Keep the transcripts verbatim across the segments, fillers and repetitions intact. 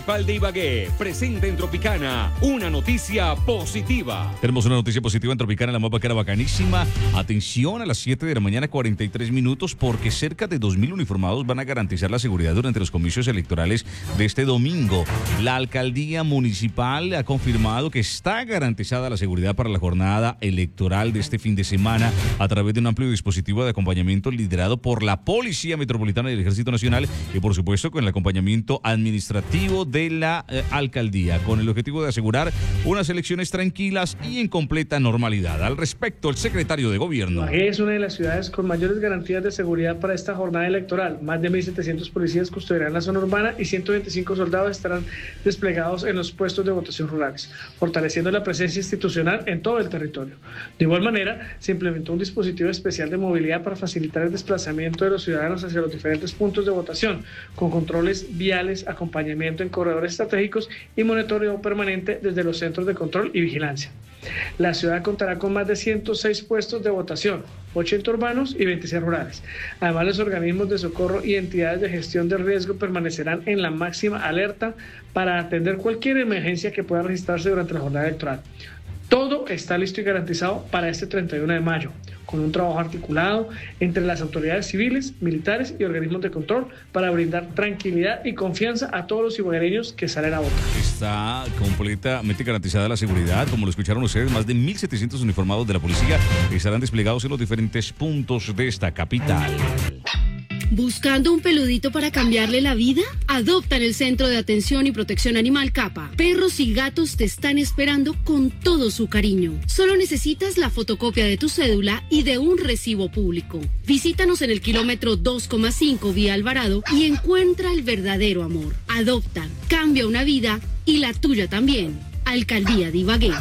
de Ibagué presenta en Tropicana una noticia positiva. Tenemos una noticia positiva en Tropicana, la más bacana, bacanísima. Atención, a las siete de la mañana, cuarenta y tres minutos, porque cerca de dos mil uniformados van a garantizar la seguridad durante los comicios electorales de este domingo. La alcaldía municipal ha confirmado que está garantizada la seguridad para la jornada electoral de este fin de semana a través de un amplio dispositivo de acompañamiento liderado por la Policía Metropolitana y el Ejército Nacional y, por supuesto, con el acompañamiento administrativo de la eh, alcaldía, con el objetivo de asegurar unas elecciones tranquilas y en completa normalidad. Al respecto, el secretario de Gobierno. Ibagué es una de las ciudades con mayores garantías de seguridad para esta jornada electoral. Más de mil setecientos policías custodiarán la zona urbana y ciento veinticinco soldados estarán desplegados en los puestos de votación rurales, fortaleciendo la presencia institucional en todo el territorio. De igual manera, se implementó un dispositivo especial de movilidad para facilitar el desplazamiento de los ciudadanos hacia los diferentes puntos de votación, con controles viales, acompañamiento en corredores estratégicos y monitoreo permanente desde los centros de control y vigilancia. La ciudad contará con más de ciento seis puestos de votación, ochenta urbanos y veintiséis rurales. Además, los organismos de socorro y entidades de gestión de riesgo permanecerán en la máxima alerta para atender cualquier emergencia que pueda registrarse durante la jornada electoral. Todo está listo y garantizado para este treinta y uno de mayo, con un trabajo articulado entre las autoridades civiles, militares y organismos de control para brindar tranquilidad y confianza a todos los ibaguereños que salen a votar. Está completamente garantizada la seguridad, como lo escucharon ustedes, más de mil setecientos uniformados de la policía estarán desplegados en los diferentes puntos de esta capital. ¿Buscando un peludito para cambiarle la vida? Adopta en el Centro de Atención y Protección Animal Capa. Perros y gatos te están esperando con todo su cariño. Solo necesitas la fotocopia de tu cédula y de un recibo público. Visítanos en el kilómetro dos coma cinco vía Alvarado y encuentra el verdadero amor. Adopta, cambia una vida y la tuya también. Alcaldía de Ibagué.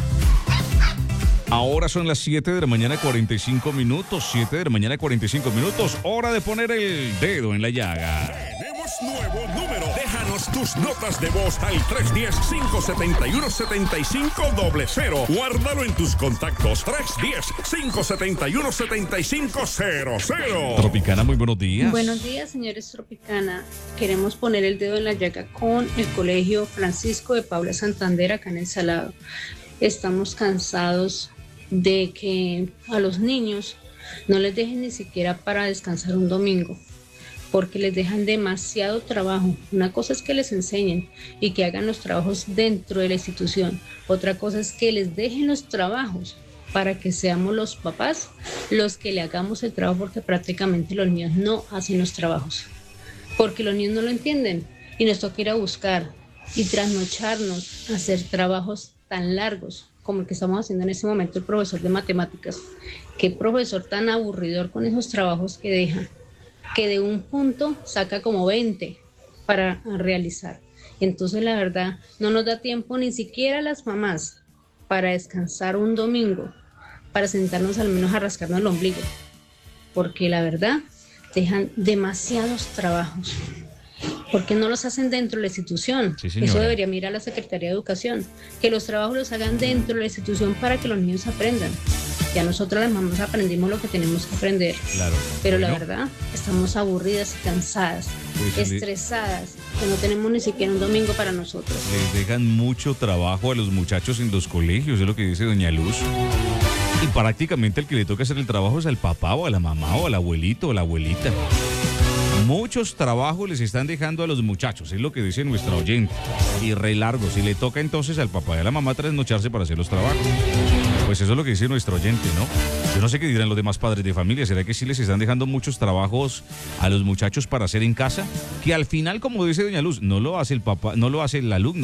Ahora son las siete de la mañana, cuarenta y cinco minutos. siete de la mañana, cuarenta y cinco minutos. Hora de poner el dedo en la llaga. Tenemos nuevo número. Déjanos tus notas de voz al tres uno cero, cinco siete uno, siete cinco cero cero. Guárdalo en tus contactos. tres uno cero, cinco siete uno, siete cinco cero cero. Tropicana, muy buenos días. Buenos días, señores Tropicana. Queremos poner el dedo en la llaga con el Colegio Francisco de Paula Santander acá en El Salado. Estamos cansados de que a los niños no les dejen ni siquiera para descansar un domingo, porque les dejan demasiado trabajo. Una cosa es que les enseñen y que hagan los trabajos dentro de la institución. Otra cosa es que les dejen los trabajos para que seamos los papás los que le hagamos el trabajo, porque prácticamente los niños no hacen los trabajos, porque los niños no lo entienden y nos toca ir a buscar y trasnocharnos a hacer trabajos tan largos como el que estamos haciendo en este momento el profesor de matemáticas. Qué profesor tan aburridor con esos trabajos que deja, que de un punto saca como veinte para realizar. Entonces, la verdad, no nos da tiempo ni siquiera a las mamás para descansar un domingo, para sentarnos al menos a rascarnos el ombligo, porque la verdad dejan demasiados trabajos. ¿Por qué no los hacen dentro de la institución? Sí, eso debería mirar la Secretaría de Educación, que los trabajos los hagan dentro de la institución para que los niños aprendan. Ya nosotros las mamás aprendimos lo que tenemos que aprender, claro, pero bueno, la verdad estamos aburridas y cansadas, pues estresadas, que no tenemos ni siquiera un domingo para nosotros. Les dejan mucho trabajo a los muchachos en los colegios, es lo que dice doña Luz. Y prácticamente el que le toca hacer el trabajo es al papá o a la mamá o al abuelito o a la abuelita. Muchos trabajos les están dejando a los muchachos, es lo que dice nuestra oyente. Y re largos, y le toca entonces al papá y a la mamá trasnocharse para hacer los trabajos. Pues eso es lo que dice nuestro oyente, ¿no? Yo no sé qué dirán los demás padres de familia. ¿Será que sí les están dejando muchos trabajos a los muchachos para hacer en casa? Que al final, como dice doña Luz, no lo hace el papá, no lo hace el alumno.